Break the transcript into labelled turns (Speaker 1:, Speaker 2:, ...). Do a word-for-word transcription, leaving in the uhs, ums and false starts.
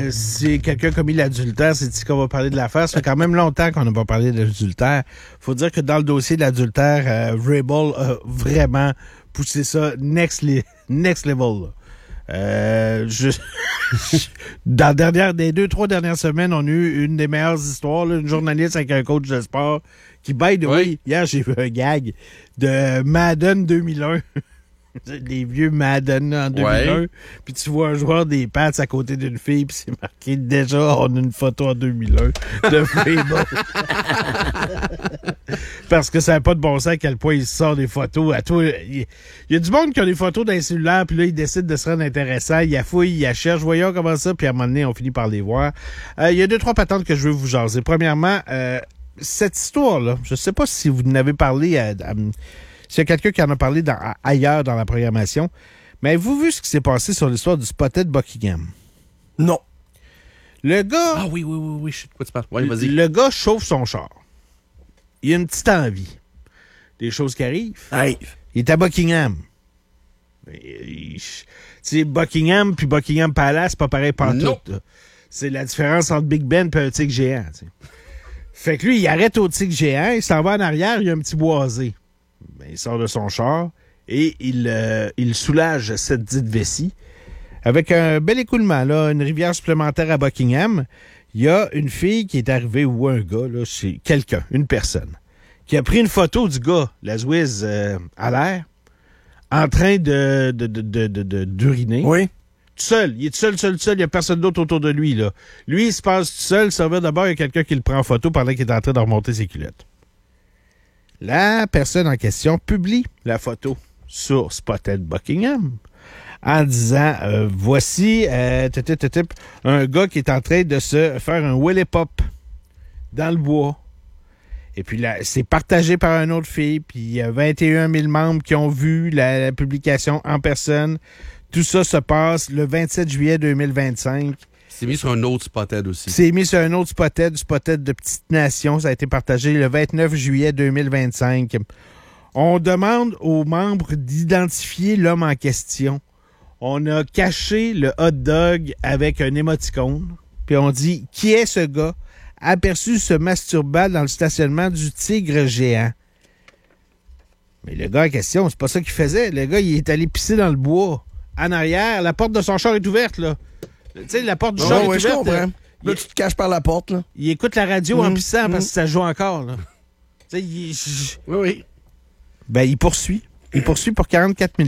Speaker 1: euh, si quelqu'un a commis l'adultère, c'est ici qu'on va parler de l'affaire. Ça fait quand même longtemps qu'on n'a pas parlé de l'adultère. Faut dire que dans le dossier de l'adultère, euh, Vrabel a vraiment poussé ça next, li- next level. Là. Euh, je... Dans dernière, des deux, trois dernières semaines, on a eu une des meilleures histoires. Là, une journaliste avec un coach de sport qui, by the way, oui. Hier, j'ai vu un gag de Madden deux mille un. Les vieux Madden en deux mille un. Ouais. Puis tu vois un joueur des Pats à côté d'une fille, puis c'est marqué déjà, on a une photo en deux mille un de Vrabel. Parce que ça n'a pas de bon sens à quel point il sort des photos à tout. Il y a du monde qui a des photos dans les cellulaires, puis là, il décide de se rendre intéressant. Il y a fouille, il y a cherche, voyons comment ça, puis à un moment donné, on finit par les voir. Euh, il y a deux, trois patentes que je veux vous jaser. Premièrement, euh, cette histoire-là, je ne sais pas si vous en avez parlé à... à S'il y a quelqu'un qui en a parlé dans, ailleurs dans la programmation. Mais avez-vous vu ce qui s'est passé sur l'histoire du Spotted Buckingham?
Speaker 2: Non.
Speaker 1: Le gars...
Speaker 2: Ah oui, oui, oui, oui, je sais de quoi tu parles. Ouais, vas-y.
Speaker 1: Le gars chauffe son char. Il a une petite envie. Des choses qui arrivent.
Speaker 2: Arrive.
Speaker 1: Il est à Buckingham. Tu sais, Buckingham puis Buckingham Palace, c'est pas pareil partout. C'est la différence entre Big Ben et un tigre géant. T'sais. Fait que lui, il arrête au tigre géant, il s'en va en arrière, il y a un petit boisé. Ben, il sort de son char et il, euh, il soulage cette dite vessie. Avec un bel écoulement, là, une rivière supplémentaire à Buckingham, il y a une fille qui est arrivée, ou un gars, là, c'est quelqu'un, une personne, qui a pris une photo du gars, la Zouiz, euh, à l'air, en train de, de, de, de, de, de d'uriner.
Speaker 2: Oui.
Speaker 1: Tout seul. Il est tout seul, seul, seul. Il n'y a personne d'autre autour de lui, là. Lui, il se passe tout seul. Ça va d'abord, il y a quelqu'un qui le prend en photo pendant qu'il est en train de remonter ses culottes. La personne en question publie la photo sur Spotted Buckingham en disant euh, voici euh, un gars qui est en train de se faire un willy pop dans le bois. Et puis là, c'est partagé par une autre fille, puis il y a vingt et un mille membres qui ont vu la, la publication en personne. Tout ça se passe le vingt-sept juillet deux mille vingt-cinq.
Speaker 2: C'est mis sur un autre Spotted aussi.
Speaker 1: C'est mis sur un autre Spotted, Spotted de Petite Nation. Ça a été partagé le vingt-neuf juillet deux mille vingt-cinq. On demande aux membres d'identifier l'homme en question. On a caché le hot dog avec un émoticône. Puis on dit, qui est ce gars aperçu se masturbant dans le stationnement du tigre géant? Mais le gars en question, c'est pas ça qu'il faisait. Le gars, il est allé pisser dans le bois. En arrière, la porte de son char est ouverte, là. Tu sais, la porte du char
Speaker 2: oh,
Speaker 1: est
Speaker 2: ouais,
Speaker 1: ouverte.
Speaker 2: Je là, là, tu te caches par la porte, là.
Speaker 1: Il écoute la radio mmh, en pissant mmh. parce que ça joue encore, là. Tu sais, il...
Speaker 2: Oui, oui.
Speaker 1: Ben, il poursuit. Il poursuit pour quarante-quatre mille